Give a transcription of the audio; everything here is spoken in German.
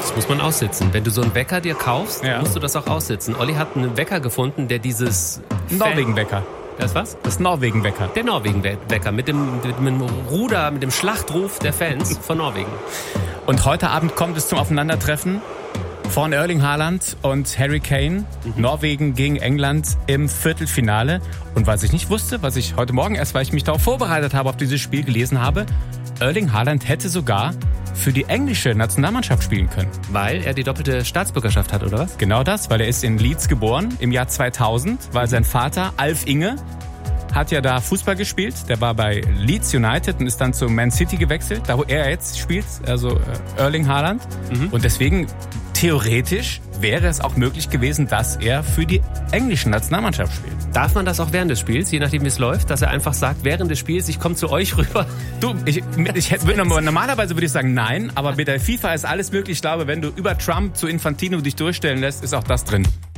Das muss man aussitzen. Wenn du so einen Wecker dir kaufst, musst du das auch aussitzen. Olli hat einen Wecker gefunden, der dieses... Norwegen-Wecker. Das was? Das Norwegen-Wecker. Der Norwegen-Wecker mit dem Ruder, mit dem Schlachtruf der Fans von Norwegen. Und heute Abend kommt es zum Aufeinandertreffen von Erling Haaland und Harry Kane. Norwegen gegen England im Viertelfinale. Und was ich nicht wusste, was ich heute Morgen erst, weil ich mich darauf vorbereitet habe, auf dieses Spiel gelesen habe, Erling Haaland hätte sogar für die englische Nationalmannschaft spielen können. Weil er die doppelte Staatsbürgerschaft hat, oder was? Genau das, weil er ist in Leeds geboren im Jahr 2000, weil sein Vater Alf Inge hat ja da Fußball gespielt. Der war bei Leeds United und ist dann zu Man City gewechselt, da wo er jetzt spielt, also Erling Haaland. Und deswegen theoretisch wäre es auch möglich gewesen, dass er für die englische Nationalmannschaft spielt. Darf man das auch während des Spiels, je nachdem wie es läuft, dass er einfach sagt, während des Spiels, ich komme zu euch rüber? Du, normalerweise würde ich sagen nein, aber mit der FIFA ist alles möglich. Ich glaube, wenn du über Trump zu Infantino dich durchstellen lässt, ist auch das drin.